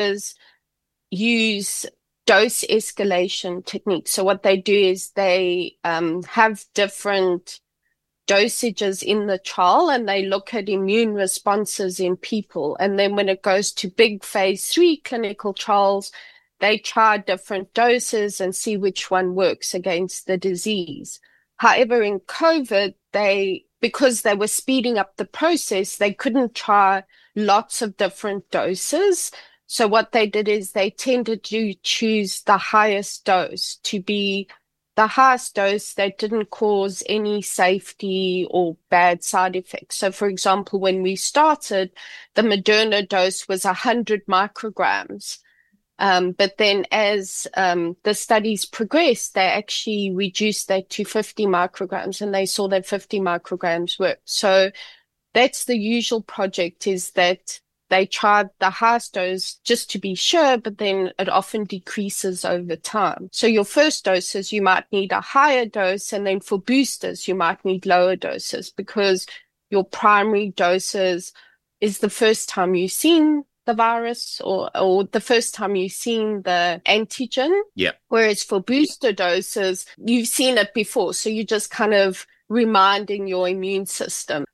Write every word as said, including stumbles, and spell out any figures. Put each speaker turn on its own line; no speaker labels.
use dose escalation techniques. So what they do is they um, have different dosages in the trial and they look at immune responses in people. And then when it goes to big phase three clinical trials, they try different doses and see which one works against the disease. However, in COVID, they, because they were speeding up the process, they couldn't try lots of different doses. So what they did is they tended to choose the highest dose to be the highest dose that didn't cause any safety or bad side effects. So, for example, when we started, the Moderna dose was one hundred micrograms. Um, but then as um, the studies progressed, they actually reduced that to fifty micrograms, and they saw that fifty micrograms worked. So that's the usual project, is that they tried the highest dose just to be sure, but then it often decreases over time. So your first doses, you might need a higher dose, and then for boosters, you might need lower doses, because your primary doses is the first time you've seen the virus, or, or the first time you've seen the antigen.
Yeah.
Whereas for booster doses, you've seen it before. So you're just kind of reminding your immune system.